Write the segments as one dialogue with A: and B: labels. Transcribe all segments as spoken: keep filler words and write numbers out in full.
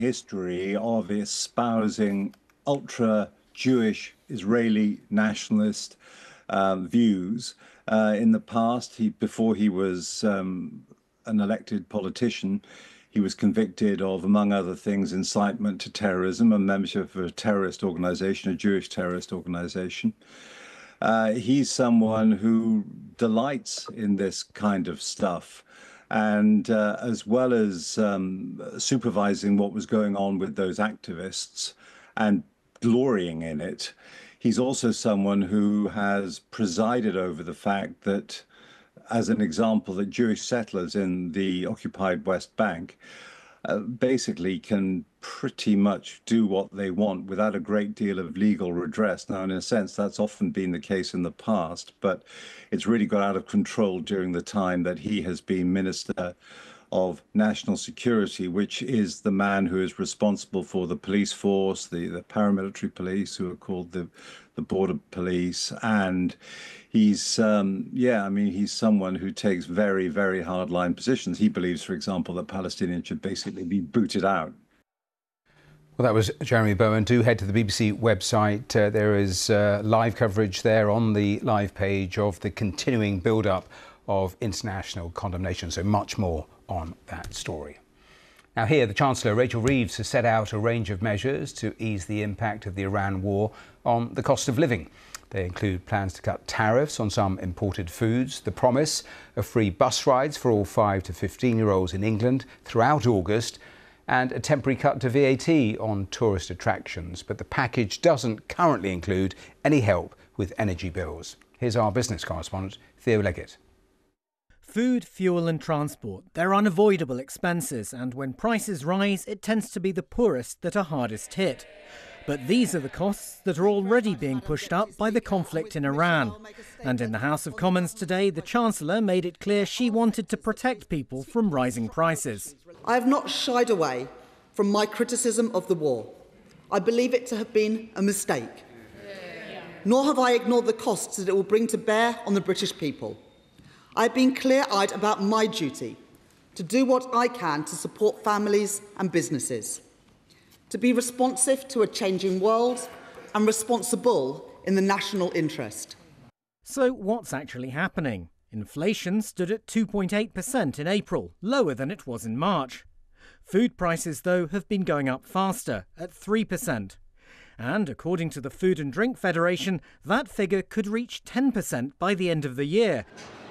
A: history of espousing ultra-Jewish Israeli nationalist um, views. Uh, in the past, he, before he was um, an elected politician, he was convicted of, among other things, incitement to terrorism and membership of a terrorist organization, a Jewish terrorist organization. Uh, he's someone who delights in this kind of stuff. And uh, as well as um, supervising what was going on with those activists and glorying in it, he's also someone who has presided over the fact that, as an example, that Jewish settlers in the occupied West Bank uh, basically can pretty much do what they want without a great deal of legal redress. Now, in a sense, that's often been the case in the past, but it's really got out of control during the time that he has been Minister of National Security, which is the man who is responsible for the police force, the, the paramilitary police, who are called the, the border police. And he's, um, yeah, I mean, he's someone who takes very, very hardline positions. He believes, for example, that Palestinians should basically be booted out.
B: Well, that was Jeremy Bowen. Do head to the B B C website. Uh, there is uh, live coverage there on the live page of the continuing build-up of international condemnation. So much more on that story. Now here, the Chancellor, Rachel Reeves, has set out a range of measures to ease the impact of the Iran war on the cost of living. They include plans to cut tariffs on some imported foods, the promise of free bus rides for all five to fifteen-year-olds in England throughout August, and a temporary cut to V A T on tourist attractions. But the package doesn't currently include any help with energy bills. Here's our business correspondent, Theo Leggett.
C: Food, fuel and transport, they're unavoidable expenses, and when prices rise, it tends to be the poorest that are hardest hit. But these are the costs that are already being pushed up by the conflict in Iran. And in the House of Commons today, the Chancellor made it clear she wanted to protect people from rising prices.
D: I have not shied away from my criticism of the war. I believe it to have been a mistake. Nor have I ignored the costs that it will bring to bear on the British people. I've been clear-eyed about my duty to do what I can to support families and businesses, to be responsive to a changing world and responsible in the national interest.
C: So what's actually happening? Inflation stood at two point eight percent in April, lower than it was in March. Food prices, though, have been going up faster, at three percent. And according to the Food and Drink Federation, that figure could reach ten percent by the end of the year.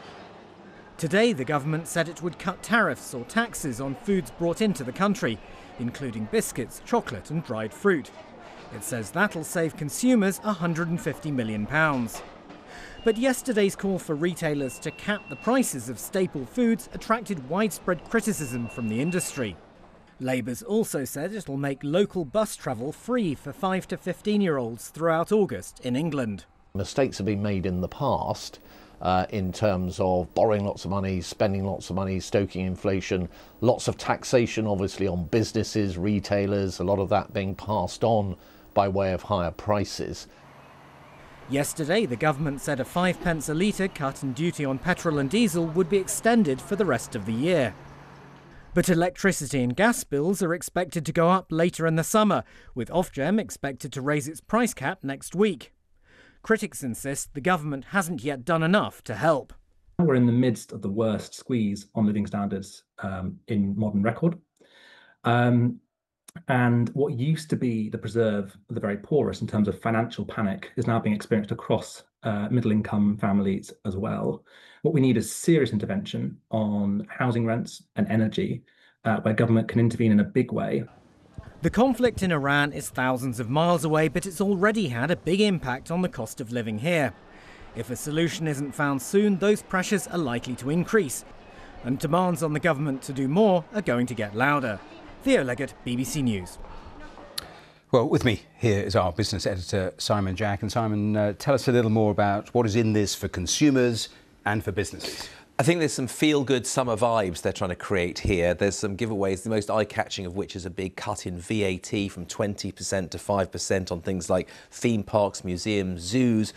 C: Today, the government said it would cut tariffs or taxes on foods brought into the country, including biscuits, chocolate and dried fruit. It says that'll save consumers one hundred fifty million pounds. But yesterday's call for retailers to cap the prices of staple foods attracted widespread criticism from the industry. Labour's also said it'll make local bus travel free for five to fifteen-year-olds throughout August in England.
E: Mistakes have been made in the past uh, in terms of borrowing lots of money, spending lots of money, stoking inflation, lots of taxation obviously on businesses, retailers, a lot of that being passed on by way of higher prices.
C: Yesterday, the government said a five pence a litre cut in duty on petrol and diesel would be extended for the rest of the year. But electricity and gas bills are expected to go up later in the summer, with Ofgem expected to raise its price cap next week. Critics insist the government hasn't yet done enough to help.
F: We're in the midst of the worst squeeze on living standards um, in modern record. Um, and what used to be the preserve of the very poorest in terms of financial panic is now being experienced across uh, middle-income families as well. What we need is serious intervention on housing rents and energy, uh, where government can intervene in a big way.
C: The conflict in Iran is thousands of miles away, but it's already had a big impact on the cost of living here. If a solution isn't found soon, those pressures are likely to increase, and demands on the government to do more are going to get louder. Theo Leggett, B B C News.
B: Well, with me here is our business editor, Simon Jack. And Simon, uh, tell us a little more about what is in this for consumers and for businesses.
G: I think there's some feel-good summer vibes they're trying to create here. There's some giveaways, the most eye-catching of which is a big cut in V A T from twenty percent to five percent on things like theme parks, museums, zoos.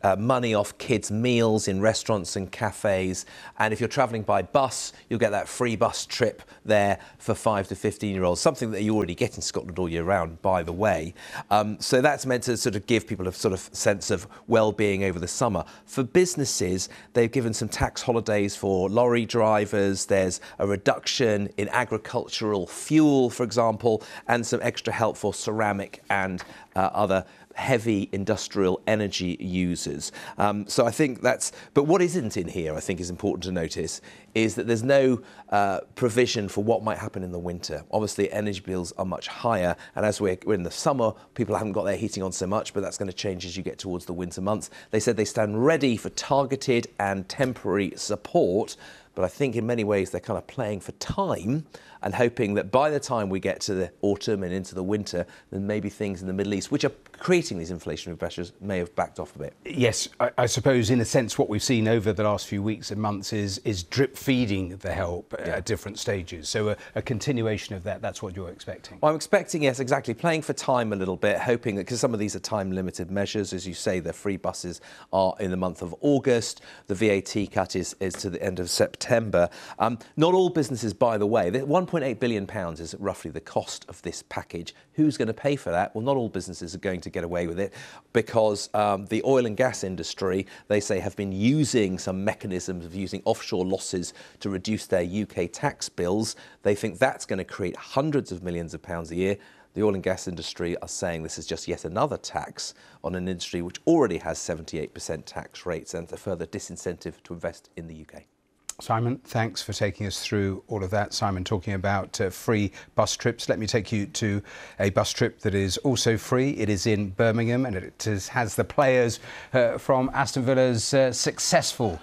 G: uh, money off kids' meals in restaurants and cafes. And if you're travelling by bus, you'll get that free bus trip there for five to fifteen year olds, something that you already get in Scotland all year round, by the way. Um, so that's meant to sort of give people a sort of sense of well-being over the summer. For businesses, they've given some tax holidays for lorry drivers. There's a reduction in agricultural fuel, for example, and some extra help for ceramic and uh, other heavy industrial energy users. Um, so I think that's, but what isn't in here, I think is important to notice, is that there's no uh, provision for what might happen in the winter. Obviously, energy bills are much higher, and as we're, we're in the summer, people haven't got their heating on so much, but that's going to change as you get towards the winter months. They said they stand ready for targeted and temporary support, but I think in many ways they're kind of playing for time and hoping that by the time we get to the autumn and into the winter, then maybe things in the Middle East, which are creating these inflationary pressures, may have backed off a bit.
B: Yes, I, I suppose in a sense what we've seen over the last few weeks and months is is drip feeding the help yeah. at different stages. So a, a continuation of that, that's what you're expecting.
G: Well, I'm expecting, yes, exactly, playing for time a little bit, hoping that, because some of these are time-limited measures, as you say, the free buses are in the month of August, the V A T cut is, is to the end of September. Um, not all businesses, by the way, one point eight billion pounds is roughly the cost of this package. Who's going to pay for that? Well, not all businesses are going to get away with it, because um, the oil and gas industry, they say, have been using some mechanisms of using offshore losses to reduce their U K tax bills. They think that's going to create hundreds of millions of pounds a year. The oil and gas industry are saying this is just yet another tax on an industry which already has seventy-eight percent tax rates and a further disincentive to invest in the U K.
B: Simon, thanks for taking us through all of that. Simon, talking about uh, free bus trips. Let me take you to a bus trip that is also free. It is in Birmingham, and it is, has the players uh, from Aston Villa's uh, successful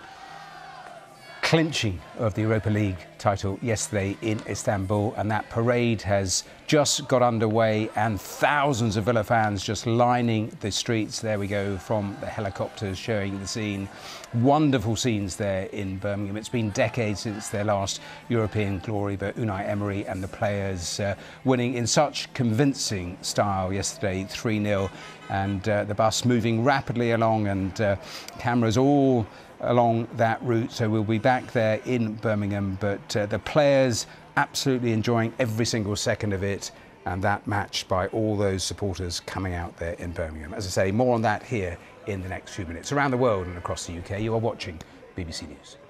B: clinching of the Europa League title yesterday in Istanbul, and that parade has just got underway and thousands of Villa fans just lining the streets. There we go from the helicopters showing the scene. Wonderful scenes there in Birmingham. It's been decades since their last European glory, but Unai Emery and the players uh, winning in such convincing style yesterday, three nil, and uh, the bus moving rapidly along, and uh, cameras all along that route. So we'll be back there in Birmingham, but uh, the players absolutely enjoying every single second of it, and that matched by all those supporters coming out there in Birmingham. As I say, more on that here in the next few minutes. Around the world and across the U K, you are watching B B C News.